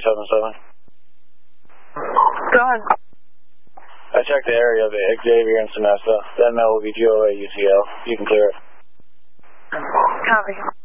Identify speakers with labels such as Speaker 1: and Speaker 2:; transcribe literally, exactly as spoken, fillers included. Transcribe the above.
Speaker 1: two seven seven.
Speaker 2: Go ahead.
Speaker 1: I checked the area of Xavier and Sonesta. That mail will be G O A U T L. You can clear it.
Speaker 2: Copy.